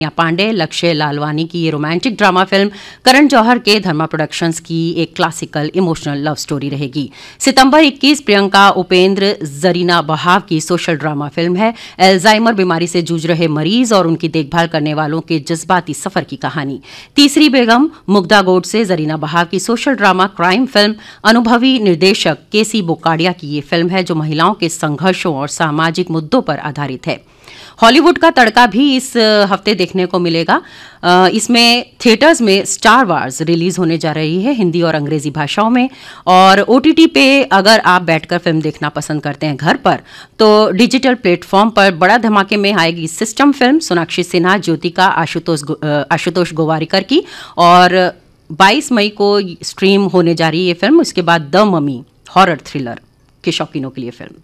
पांडे, लक्ष्य लालवानी की ये romantic drama film Karan Johar के धर्मा प्रोडक्शंस की एक क्लासिकल इमोशनल लव स्टोरी रहेगी। सितंबर 21 प्रियंका उपेंद्र जरीना बहाव की सोशल ड्रामा फिल्म है। एल्जाइमर बीमारी से जूझ रहे मरीज और उनकी देखभाल करने वालों के जज्बाती सफर की कहानी। तीसरी बेगम मुग्धा गोडसे जरीना बहाव की सोशल ड्रामा क्राइम फिल्म। अनुभवी निर्देशक केसी बोकाडिया की ये फिल्म है जो महिलाओं के संघर्षों और सामाजिक मुद्दों पर आधारित है। हॉलीवुड का तड़का भी इस हफ्ते देखने को मिलेगा। इसमें थिएटर्स में स्टार वार्स रिलीज होने जा रही है हिंदी और अंग्रेजी भाषाओं में, और ओटीटी पे अगर आप बैठकर फिल्म देखना पसंद करते हैं घर पर, तो डिजिटल प्लेटफॉर्म पर बड़ा धमाके में आएगी सिस्टम फिल्म सोनाक्षी सिन्हा, ज्योतिका, आशुतोष गोवारिकर की, और 22 मई को स्ट्रीम होने जा रही है ये फिल्म। उसके बाद द ममी हॉरर थ्रिलर के शौकीनों के लिए फिल्म।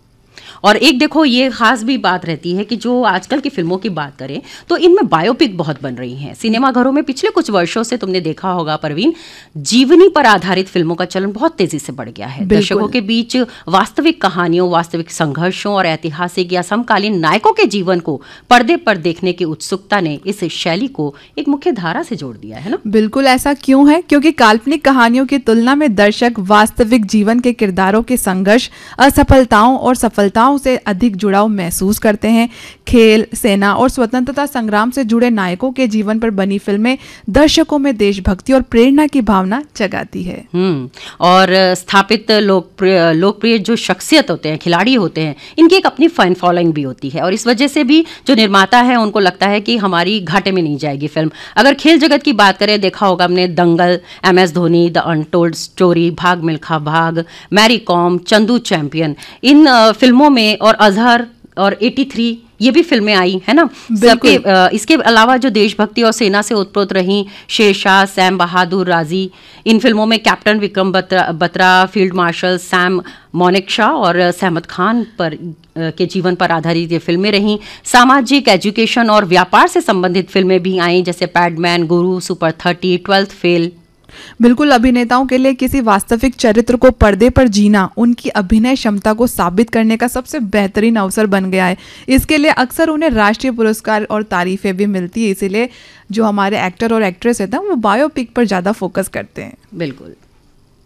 और एक देखो ये खास भी बात रहती है कि जो आजकल की फिल्मों की बात करें तो इनमें बायोपिक बहुत बन रही हैं। सिनेमाघरों में पिछले कुछ वर्षों से तुमने देखा होगा परवीन, जीवनी पर आधारित फिल्मों का चलन बहुत तेजी से बढ़ गया है। दर्शकों के बीच वास्तविक कहानियों, वास्तविक संघर्षों और ऐतिहासिक या समकालीन नायकों के जीवन को पर्दे पर देखने की उत्सुकता ने इस शैली को एक मुख्य धारा से जोड़ दिया है ना। बिल्कुल ऐसा क्यों है? क्योंकि काल्पनिक कहानियों की तुलना में दर्शक वास्तविक जीवन के किरदारों के संघर्ष, असफलताओं और सफलताओं से अधिक जुड़ाव महसूस करते हैं। खेल, सेना और स्वतंत्रता संग्राम से जुड़े नायकों के जीवन पर बनी फिल्में दर्शकों में देशभक्ति और प्रेरणा की भावना जगाती है। और स्थापित लोकप्रिय जो शख्सियत होते हैं, खिलाड़ी होते हैं, इनकी एक अपनी फैन फॉलोइंग भी होती है, और इस वजह से भी जो निर्माता है उनको लगता है कि हमारी घाटे में नहीं जाएगी फिल्म। अगर खेल जगत की बात करें, देखा होगा हमने दंगल, MS Dhoni, the untold story, भाग मिल्खा भाग, मैरी कॉम, चंदू चैंपियन, इन फिल्मों में, और अजहर और 83 ये भी फिल्में आई है ना सबके। इसके अलावा जो देशभक्ति और सेना से उत्प्रोत रही, शेरशाह, सैम बहादुर राजी, इन फिल्मों में captain Vikram Batra, field marshal Sam मोनेक्शा और सहमद खान पर के जीवन पर आधारित ये फिल्में रहीं। सामाजिक, एजुकेशन और व्यापार से संबंधित फिल्में भी आई, जैसे पैडमैन, गुरु, सुपर 30, 12th फेल। बिल्कुल, अभिनेताओं के लिए किसी वास्तविक चरित्र को पर्दे पर जीना उनकी अभिनय क्षमता को साबित करने का सबसे बेहतरीन अवसर बन गया है। इसके लिए अक्सर उन्हें राष्ट्रीय पुरस्कार और तारीफें भी मिलती है। इसीलिए जो हमारे एक्टर और एक्ट्रेस होते हैं वो बायोपिक पर ज़्यादा फोकस करते हैं। बिल्कुल।